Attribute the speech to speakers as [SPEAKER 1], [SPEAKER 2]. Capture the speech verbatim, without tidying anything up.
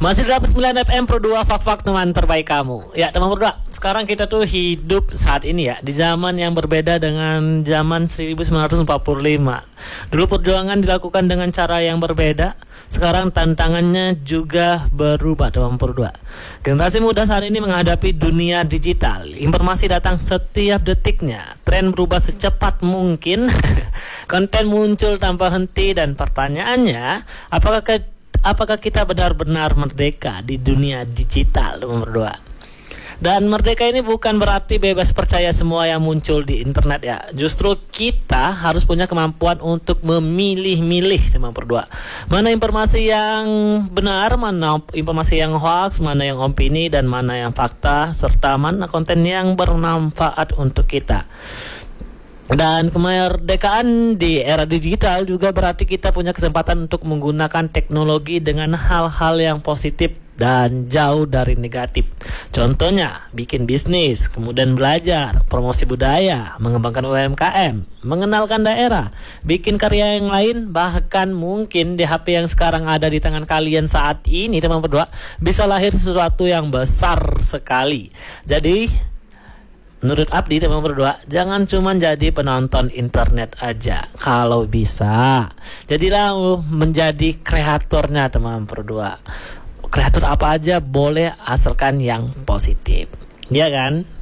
[SPEAKER 1] Masih delapan puluh sembilan F M Pro dua, fak-fak teman terbaik kamu. Ya teman Pro dua, sekarang kita tuh hidup saat ini ya di zaman yang berbeda dengan zaman seribu sembilan ratus empat puluh lima. Dulu perjuangan dilakukan dengan cara yang berbeda. Sekarang tantangannya juga berubah teman Pro dua. Generasi muda saat ini menghadapi dunia digital. Informasi datang setiap detiknya. Tren berubah secepat mungkin. Konten muncul tanpa henti dan pertanyaannya, apakah ke Apakah kita benar-benar merdeka di dunia digital, nomor dua? Dan merdeka ini bukan berarti bebas percaya semua yang muncul di internet ya. Justru kita harus punya kemampuan untuk memilih-milih, nomor dua. Mana informasi yang benar, mana informasi yang hoax, mana yang opini, dan mana yang fakta, serta mana konten yang bermanfaat untuk kita. Dan kemerdekaan di era digital juga berarti kita punya kesempatan untuk menggunakan teknologi dengan hal-hal yang positif dan jauh dari negatif. Contohnya, bikin bisnis, kemudian belajar, promosi budaya, mengembangkan U M K M, mengenalkan daerah, bikin karya yang lain, bahkan mungkin di H P yang sekarang ada di tangan kalian saat ini, teman berdua, bisa lahir sesuatu yang besar sekali. Jadi menurut Abdi teman berdua, jangan cuma jadi penonton internet aja. Kalau bisa, jadilah menjadi kreatornya teman berdua. Kreator apa aja boleh, asalkan yang positif. Iya kan?